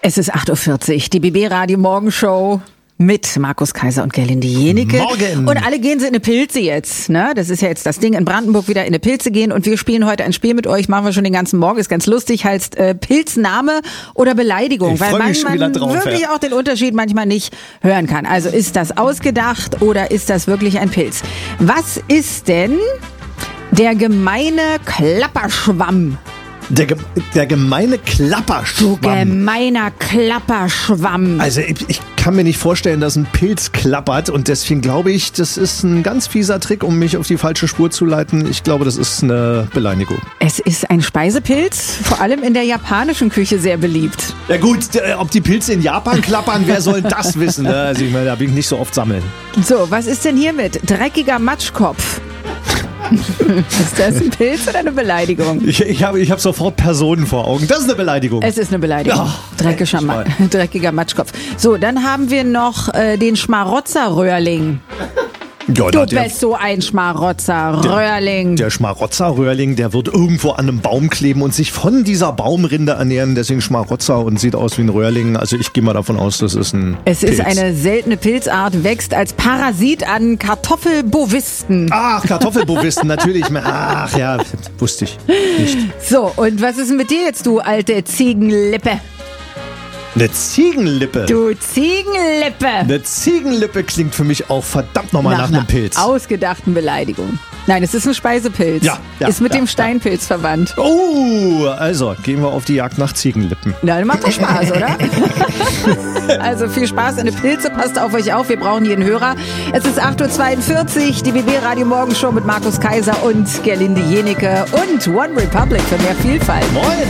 Es ist 8.40 Uhr, die BB Radio Morgenshow mit Markus Kaiser und Gerlinde Jenike. Morgen. Und alle gehen sie in eine Pilze jetzt, ne? Das ist ja jetzt das Ding, in Brandenburg wieder in eine Pilze gehen. Und wir spielen heute ein Spiel mit euch, machen wir schon den ganzen Morgen, ist ganz lustig, heißt Pilzname oder Beleidigung. Ich weil freu mich schon wieder drauf, wirklich auch den Unterschied manchmal nicht hören kann. Also ist das ausgedacht oder ist das wirklich ein Pilz? Was ist denn der gemeine Klapperschwamm? Der gemeine Klapperschwamm. Du gemeiner Klapperschwamm. Also ich kann mir nicht vorstellen, dass ein Pilz klappert und deswegen glaube ich, das ist ein ganz fieser Trick, um mich auf die falsche Spur zu leiten. Ich glaube, das ist eine Beleidigung. Es ist ein Speisepilz, vor allem in der japanischen Küche sehr beliebt. Ja gut, ob die Pilze in Japan klappern, wer soll das wissen? Also ich meine, da bin ich nicht so oft sammeln. So, was ist denn hiermit? Dreckiger Matschkopf. Ist das ein Pilz oder eine Beleidigung? Ich hab sofort Personen vor Augen. Das ist eine Beleidigung. Es ist eine Beleidigung. Ja, Dreckiger Matschkopf. So, dann haben wir noch den Schmarotzerröhrling. Ja, Du bist so ein Schmarotzerröhrling. Der Schmarotzerröhrling, der wird irgendwo an einem Baum kleben und sich von dieser Baumrinde ernähren. Deswegen Schmarotzer und sieht aus wie ein Röhrling. Also ich gehe mal davon aus, das ist ein Es Pilz. ist eine seltene Pilzart, wächst als Parasit an Kartoffelbovisten. Ach, Kartoffelbovisten, natürlich. Ach ja, wusste ich nicht. So, und was ist denn mit dir jetzt, du alte Ziegenlippe? Eine Ziegenlippe. Du Ziegenlippe! Eine Ziegenlippe klingt für mich auch verdammt nochmal nach einem Pilz. Ausgedachten Beleidigung. Nein, es ist ein Speisepilz. Ja, ist mit dem Steinpilz verwandt. Oh, also gehen wir auf die Jagd nach Ziegenlippen. Na, macht doch Spaß, oder? Also viel Spaß in den Pilze, passt auf euch auf, wir brauchen jeden Hörer. Es ist 8.42 Uhr, die BB Radio Morgenshow mit Markus Kaiser und Gerlinde Jenike und One Republic für mehr Vielfalt. Moin!